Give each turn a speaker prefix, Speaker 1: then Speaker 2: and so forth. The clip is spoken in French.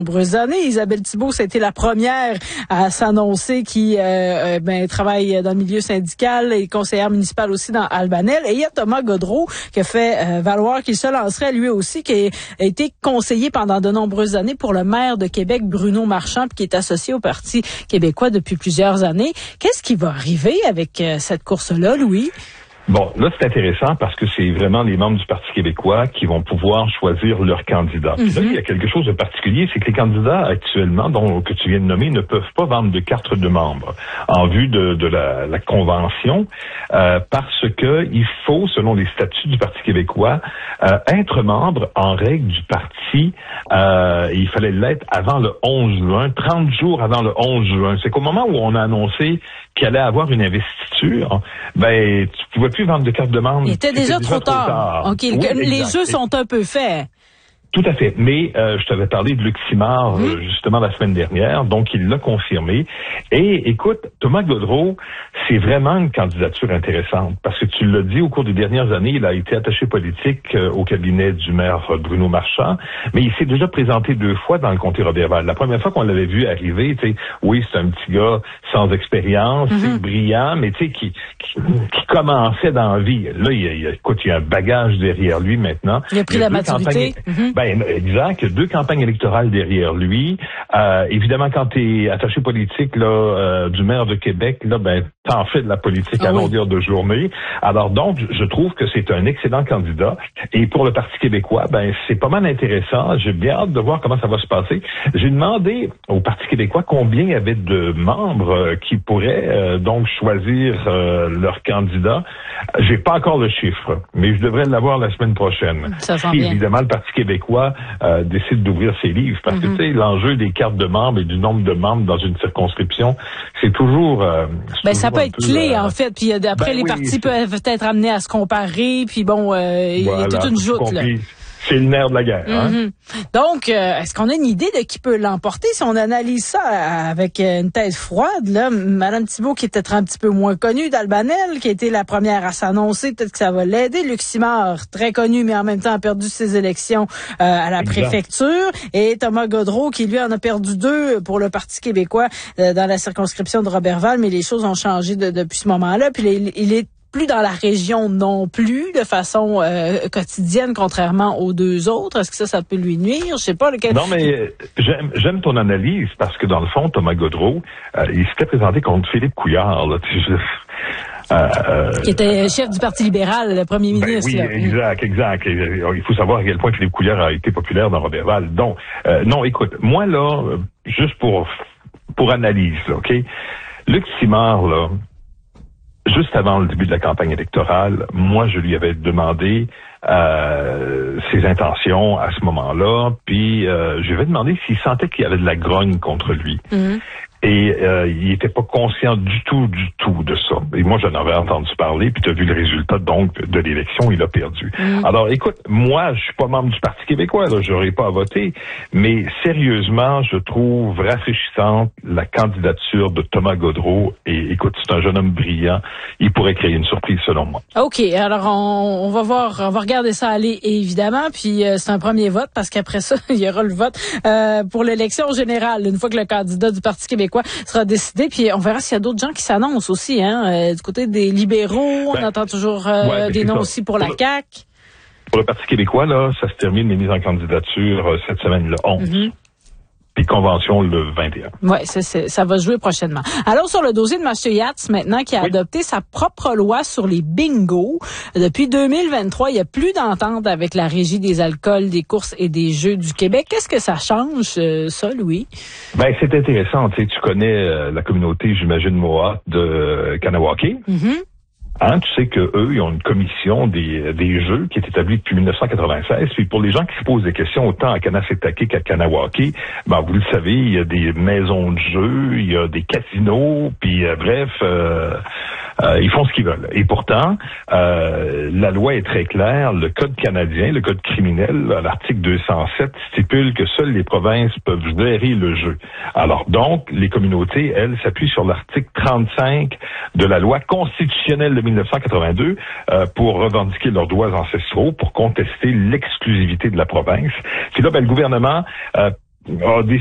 Speaker 1: nombreuses années. Isabelle Thibault, c'était la première à s'annoncer qui travaille dans le milieu syndical et conseillère municipale aussi dans Albanel. Et il y a Thomas Gaudreault qui a fait valoir qu'il se lancerait lui aussi, qui a été conseiller pendant de nombreuses années pour le maire de Québec, Bruno Marchand, puis qui est associé au Parti québécois depuis plusieurs années. Qu'est-ce qui va arriver avec cette course-là, Louis?
Speaker 2: Bon, là, c'est intéressant parce que c'est vraiment les membres du Parti québécois qui vont pouvoir choisir leur candidat. Puis là, il y a quelque chose de particulier, c'est que les candidats actuellement, que tu viens de nommer, ne peuvent pas vendre de carte de membre en vue de la convention, parce que il faut, selon les statuts du Parti québécois, être membre en règle du parti. Il fallait l'être avant le 11 juin, 30 jours avant le 11 juin. C'est qu'au moment où on a annoncé qu'il allait avoir une investiture, tu pouvais plus vendre de carte de membre.
Speaker 1: Il était déjà trop tard. OK, oui, les jeux sont un peu faits.
Speaker 2: Tout à fait. Mais je t'avais parlé de Luc Simard justement la semaine dernière, donc il l'a confirmé. Et écoute, Thomas Gaudreault, c'est vraiment une candidature intéressante parce que tu l'as dit, au cours des dernières années, il a été attaché politique au cabinet du maire Bruno Marchand, mais il s'est déjà présenté 2 fois dans le comté Roberval. La première fois qu'on l'avait vu arriver, tu sais, oui, c'est un petit gars sans expérience, brillant, mais tu sais, qui commençait dans la vie. Là, il y a un bagage derrière lui maintenant.
Speaker 1: Il a pris la maturité.
Speaker 2: Exact. 2 campagnes électorales derrière lui. Évidemment, quand tu es attaché politique du maire de Québec, t'en fais de la politique à longueur de journée. Alors donc, je trouve que c'est un excellent candidat. Et pour le Parti québécois, c'est pas mal intéressant. J'ai bien hâte de voir comment ça va se passer. J'ai demandé au Parti québécois combien il y avait de membres qui pourraient donc choisir leur candidat. J'ai pas encore le chiffre, mais je devrais l'avoir la semaine prochaine.
Speaker 1: Ça sent bien.
Speaker 2: Évidemment, le Parti québécois décide d'ouvrir ses livres. Parce que, tu sais, l'enjeu des cartes de membres et du nombre de membres dans une circonscription, c'est toujours...
Speaker 1: ça peut être clé, en fait. Puis après, les partis peuvent être amenés à se comparer. Puis il y a toute une joute, là.
Speaker 2: C'est le nerf de la guerre. Hein?
Speaker 1: Donc, est-ce qu'on a une idée de qui peut l'emporter? Si on analyse ça avec une tête froide, là, Mme Thibault, qui est peut-être un petit peu moins connue d'Albanel, qui a été la première à s'annoncer, peut-être que ça va l'aider. Luc Simard, très connu, mais en même temps a perdu ses élections à la préfecture. Et Thomas Gaudreault, qui lui en a perdu 2 pour le Parti québécois dans la circonscription de Roberval, mais les choses ont changé depuis ce moment-là. Puis il est plus dans la région non plus, de façon quotidienne, contrairement aux 2 autres. Est-ce que ça peut lui nuire? Je sais pas.
Speaker 2: Non, mais j'aime ton analyse, parce que dans le fond, Thomas Gaudreault, il s'était présenté contre Philippe Couillard, là.
Speaker 1: Qui était chef du Parti libéral, le premier ministre.
Speaker 2: Oui, exact. Il faut savoir à quel point Philippe Couillard a été populaire dans Roberval. Donc, non, écoute, moi, là, juste pour analyse, là, OK? Luc Simard, là, juste avant le début de la campagne électorale, moi, je lui avais demandé ses intentions à ce moment-là, puis je lui avais demandé s'il sentait qu'il y avait de la grogne contre lui. Et il était pas conscient du tout de ça. Et moi, j'en avais entendu parler, puis tu as vu le résultat donc de l'élection, il a perdu. Alors, écoute, moi, je suis pas membre du Parti québécois, là, j'aurais pas à voter, mais sérieusement, je trouve rafraîchissante la candidature de Thomas Gaudreault. Et écoute, c'est un jeune homme brillant. Il pourrait créer une surprise, selon moi.
Speaker 1: OK, alors on va voir, on va regarder ça aller, évidemment, puis c'est un premier vote, parce qu'après ça, il y aura le vote pour l'élection générale, une fois que le candidat du Parti québécois sera décidé, puis on verra s'il y a d'autres gens qui s'annoncent aussi, du côté des libéraux, on entend toujours des noms aussi pour la CAQ.
Speaker 2: Pour le Parti québécois, là, ça se termine les mises en candidature cette semaine, le 11. Puis convention le 21.
Speaker 1: Oui, ça va se jouer prochainement. Alors, sur le dossier de M. Yatz, maintenant, qui a adopté sa propre loi sur les bingos. Depuis 2023, il n'y a plus d'entente avec la Régie des alcools, des courses et des jeux du Québec. Qu'est-ce que ça change, ça, Louis?
Speaker 2: C'est intéressant. Tu connais la communauté, j'imagine, Mohawk de Kanawake. Tu sais que eux, ils ont une commission des jeux qui est établie depuis 1996. Puis pour les gens qui se posent des questions autant à Kanesatake qu'à Kanawake, vous le savez, il y a des maisons de jeux, il y a des casinos, puis bref, ils font ce qu'ils veulent. Et pourtant, la loi est très claire. Le code canadien, le code criminel, à l'article 207, stipule que seules les provinces peuvent gérer le jeu. Alors donc, les communautés, elles, s'appuient sur l'article 35 de la loi constitutionnelle de 1982 pour revendiquer leurs droits ancestraux, pour contester l'exclusivité de la province. Puis là, le gouvernement a